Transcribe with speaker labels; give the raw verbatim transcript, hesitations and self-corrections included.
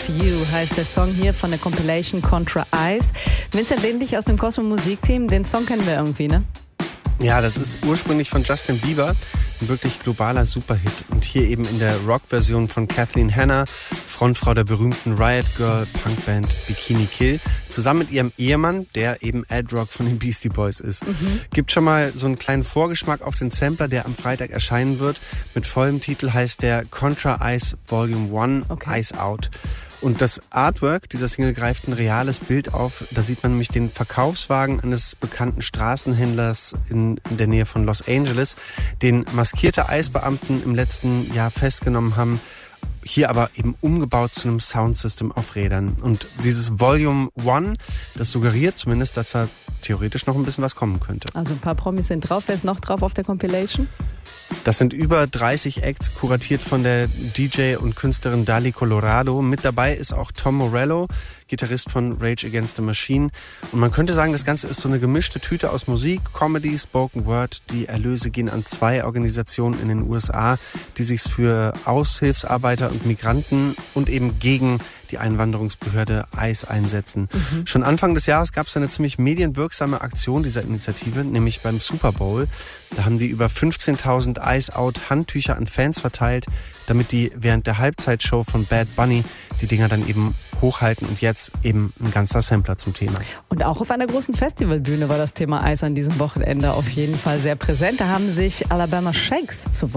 Speaker 1: You heißt der Song hier von der Compilation Contra Ice. Vincent, den dich aus dem Cosmo Musikteam, den Song kennen wir irgendwie, ne?
Speaker 2: Ja, das ist ursprünglich von Justin Bieber, ein wirklich globaler Superhit. Und hier eben in der Rock-Version von Kathleen Hanna, Frontfrau der berühmten Riot Girl Punkband Bikini Kill, zusammen mit ihrem Ehemann, der eben Ed Rock von den Beastie Boys ist. Mhm. Gibt schon mal so einen kleinen Vorgeschmack auf den Sampler, der am Freitag erscheinen wird. Mit vollem Titel heißt der Contra Ice Volume eins, okay. Ice Out. Und das Artwork dieser Single greift ein reales Bild auf. Da sieht man nämlich den Verkaufswagen eines bekannten Straßenhändlers in, in der Nähe von Los Angeles, den maskierte Eisbeamten im letzten Jahr festgenommen haben. Hier aber eben umgebaut zu einem Soundsystem auf Rädern. Und dieses Volume eins, das suggeriert zumindest, dass da theoretisch noch ein bisschen was kommen könnte.
Speaker 1: Also ein paar Promis sind drauf. Wer ist noch drauf auf der Compilation?
Speaker 2: Das sind über dreißig Acts, kuratiert von der D J und Künstlerin Dali Colorado. Mit dabei ist auch Tom Morello, Gitarrist von Rage Against the Machine. Und man könnte sagen, das Ganze ist so eine gemischte Tüte aus Musik, Comedy, Spoken Word. Die Erlöse gehen an zwei Organisationen in den U S A, die sich für Aushilfsarbeiter und Migranten und eben gegen die Einwanderungsbehörde I C E einsetzen. Mhm. Schon Anfang des Jahres gab es eine ziemlich medienwirksame Aktion dieser Initiative, nämlich beim Super Bowl. Da haben die über fünfzehntausend Ice-Out-Handtücher an Fans verteilt, damit die während der Halbzeitshow von Bad Bunny die Dinger dann eben hochhalten, und jetzt eben ein ganzer Sampler zum Thema.
Speaker 1: Und auch auf einer großen Festivalbühne war das Thema Eis an diesem Wochenende auf jeden Fall sehr präsent. Da haben sich Alabama Shakes zu Wort